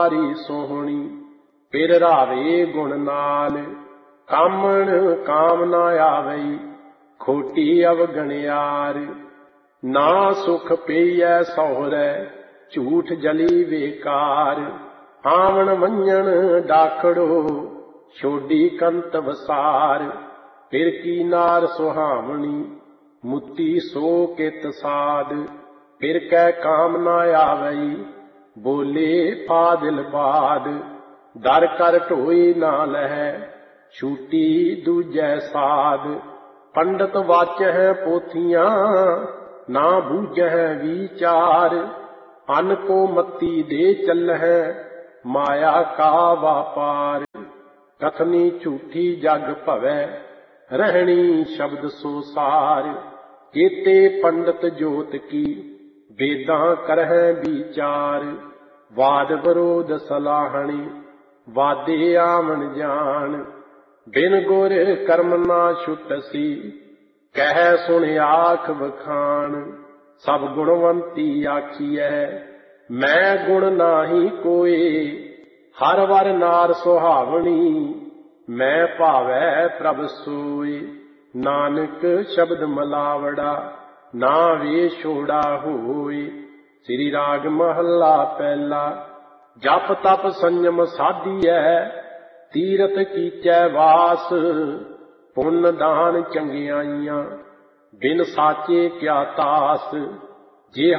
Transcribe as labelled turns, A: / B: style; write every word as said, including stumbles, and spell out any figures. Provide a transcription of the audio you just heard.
A: ਸਾਰੀ ਸੋਹਣੀ ਫਿਰ ਰਾਵੇ ਗੁਣ ਨਾਲ। ਕਾਮਣ ਕਾਮ ਨਾ ਆਵਈ ਖੋਟੀ ਅਵਗਣਿਆਰ। ਨਾ ਸੁਖ ਪਈਐ ਸਹੁਰੈ ਝੂਠ ਜਲੀ ਬੇਕਾਰ। ਆਵਣ ਮੰਝਣ ਡਾਖੜੋ ਛੋਡੀ ਕੰਤ ਵਸਾਰ। ਫਿਰ ਕੀ ਨਾਰ ਸੁਹਾਵਣੀ ਮੁੱਤੀ ਸੋ ਕਿਤ ਸਾਧ। ਫਿਰ ਕੈ ਕਾਮ ਨਾ ਆਵਈ ਬੋਲੇ ਫਾਦਿਲ ਬਾਦ। ਦਰ ਕਰ ਢੋਈ ਨਾ ਲਹੈ ਛੂਟੀ ਦੂਜੈ ਸਾਧ। ਪੰਡਤ ਵਾਚਹਿ ਪੋਥੀਆਂ ਨਾ ਬੂਝਹਿ ਵਿਚਾਰ। ਅਨ ਕੋ ਮਤੀ ਦੇ ਚੱਲਹਿ ਮਾਇਆ ਕਾ ਵਾਪਾਰ। ਕਥਨੀ ਝੂਠੀ ਜਗ ਭਵੈ ਰਹਿਣੀ ਸ਼ਬਦ ਸੋ ਸਾਰ। ਕੇਤੇ ਪੰਡਤ ਜੋਤ ਕੀ ਵੇਦਾਂ ਕਰਹਿ ਵਿਚਾਰ। ਵਾਦ ਵਿਰੋਧ ਸਲਾਹਣੀ ਵਾਦੇ ਆਵਣ ਜਾਣ। ਬਿਨ ਗੁਰ ਕਰਮ ਨਾ ਛੁਟਸੀ ਕਹਿ ਸੁਣ ਆਖ ਵਖਾਣ। ਸਭ ਗੁਣਵੰਤੀ ਆਖੀਐ ਮੈਂ ਗੁਣ ਨਾਹੀ ਕੋਏ। ਹਰ ਵਰ ਨਾਰ ਸੁਹਾਵਣੀ ਮੈਂ ਭਾਵੈ ਪ੍ਰਭ ਸੋਏ। ਨਾਨਕ ਸ਼ਬਦ ਮਲਾਵੜਾ ਨਾ ਵੇ ਛੋੜਾ ਹੋਏ। ਸ੍ਰੀ ਰਾਗ ਮਹੱਲਾ ਪਹਿਲਾ। ਜਪ ਤਪ ਸੰਜਮ ਸਾਧੀਐ ਤੀਰਥ ਕੀਚੈ ਵਾਸ। ਪੁੰਨ ਦਾਨ ਚੰਗਿਆਈਆਂ ਬਿਨ ਸਾਚੇ ਕਿਆ ਤਾਸ। ਜੇ